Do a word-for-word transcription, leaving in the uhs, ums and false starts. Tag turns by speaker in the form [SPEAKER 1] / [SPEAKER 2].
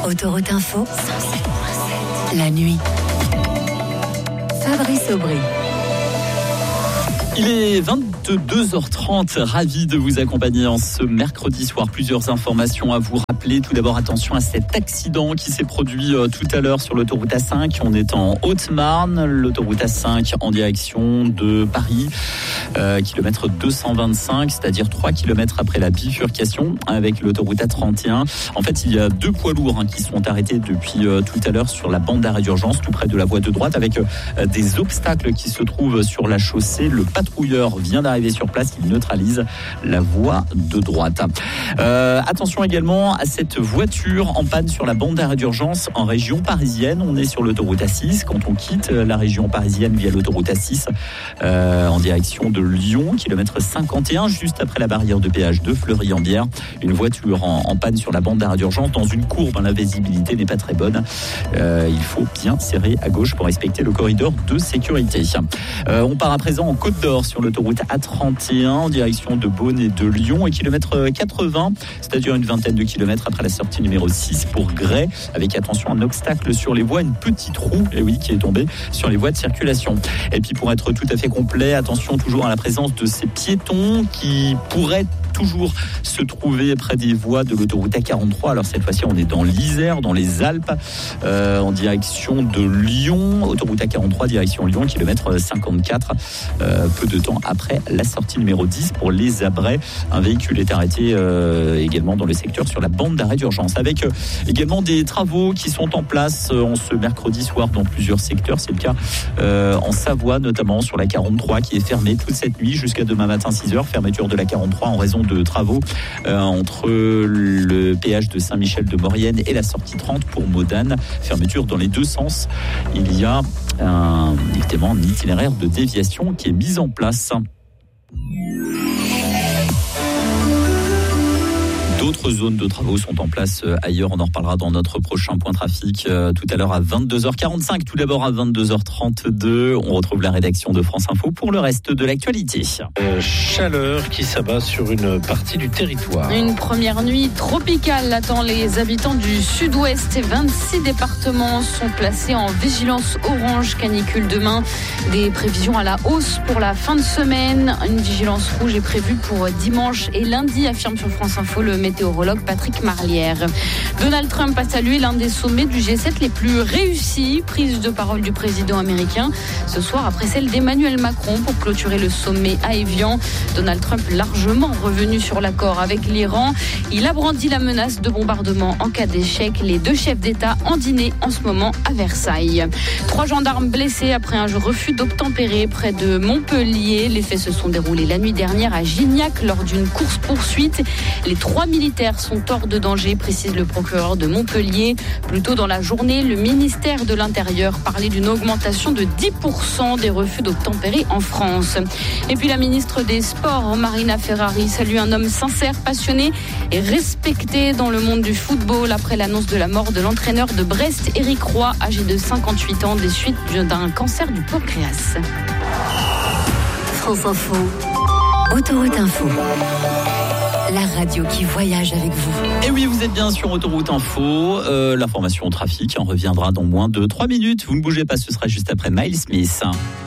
[SPEAKER 1] Autoroute Info, la nuit. Fabrice Aubry.
[SPEAKER 2] Il est vingt-deux heures trente, ravi de vous accompagner en ce mercredi soir. Plusieurs informations à vous rappeler. Tout d'abord, attention à cet accident qui s'est produit euh, tout à l'heure sur l'autoroute A cinq. On est en Haute-Marne, l'autoroute A cinq en direction de Paris, euh, kilomètre deux cent vingt-cinq, c'est-à-dire trois kilomètres après la bifurcation avec l'autoroute A trente et un. En fait, il y a deux poids lourds hein, qui sont arrêtés depuis euh, tout à l'heure sur la bande d'arrêt d'urgence, tout près de la voie de droite, avec euh, des obstacles qui se trouvent sur la chaussée. Le patrouilleur vient d'arriver sur place, il neutralise la voie de droite. Euh, attention également à cette voiture en panne sur la bande d'arrêt d'urgence en région parisienne. On est sur l'autoroute A six. Quand on quitte la région parisienne via l'autoroute A six euh, en direction de Lyon, kilomètre cinquante et un, juste après la barrière de péage de Fleury-en-Bière. Une voiture en, en panne sur la bande d'arrêt d'urgence dans une courbe. La visibilité n'est pas très bonne. Euh, il faut bien serrer à gauche pour respecter le corridor de sécurité. Euh, on part à présent en Côte d'Or sur l'autoroute A trente et un en direction de Beaune et de Lyon, et kilomètre quatre-vingts, c'est-à-dire une vingtaine de kilomètres après la sortie numéro six pour Grès, avec attention un obstacle sur les voies, une petite roue, et oui, qui est tombée sur les voies de circulation. Et puis pour être tout à fait complet, attention toujours à la présence de ces piétons qui pourraient toujours se trouver près des voies de l'autoroute A quarante-trois. Alors cette fois-ci, on est dans l'Isère, dans les Alpes, euh, en direction de Lyon. Autoroute A quarante-trois, direction Lyon, kilomètre cinquante-quatre. Euh, peu de temps après la sortie numéro dix pour les Abrais. Un véhicule est arrêté euh, également dans le secteur sur la bande d'arrêt d'urgence. Avec euh, également des travaux qui sont en place euh, en ce mercredi soir dans plusieurs secteurs. C'est le cas euh, en Savoie, notamment sur la quarante-trois, qui est fermée toute cette nuit jusqu'à demain matin six heures. Fermeture de la quarante-trois en raison de travaux euh, entre le péage de Saint-Michel de Maurienne et la sortie trente pour Modane. Fermeture dans les deux sens. Il y a un, évidemment, un itinéraire de déviation qui est mis en place. D'autres zones de travaux sont en place ailleurs. On en reparlera dans notre prochain point trafic euh, tout à l'heure à vingt-deux heures quarante-cinq. Tout d'abord à vingt-deux heures trente-deux, on retrouve la rédaction de France Info pour le reste de l'actualité.
[SPEAKER 3] Euh, chaleur qui s'abat sur une partie du territoire.
[SPEAKER 4] Une première nuit tropicale attend les habitants du sud-ouest et vingt-six départements sont placés en vigilance orange canicule demain. Des prévisions à la hausse pour la fin de semaine. Une vigilance rouge est prévue pour dimanche et lundi, affirme sur France Info le météorologue Patrick Marlière. Donald Trump a salué l'un des sommets du G sept les plus réussis. Prise de parole du président américain ce soir après celle d'Emmanuel Macron pour clôturer le sommet à Évian. Donald Trump largement revenu sur l'accord avec l'Iran. Il a brandi la menace de bombardement en cas d'échec. Les deux chefs d'État en dîner en ce moment à Versailles. Trois gendarmes blessés après un refus d'obtempérer près de Montpellier. Les faits se sont déroulés la nuit dernière à Gignac lors d'une course-poursuite. Les trois militaires sont hors de danger, précise le procureur de Montpellier. Plus tôt dans la journée, le ministère de l'Intérieur parlait d'une augmentation de dix pour cent des refus d'obtempérer en France. Et puis la ministre des Sports, Marina Ferrari, salue un homme sincère, passionné et respecté dans le monde du football après l'annonce de la mort de l'entraîneur de Brest, Éric Roy, âgé de cinquante-huit ans, des suites d'un cancer du pancréas.
[SPEAKER 1] France Info, Autoroute Info. La radio qui voyage avec vous.
[SPEAKER 2] Et oui, vous êtes bien sur Autoroute Info. Euh, l'information au trafic en reviendra dans moins de trois minutes. Vous ne bougez pas, ce sera juste après Miles Smith.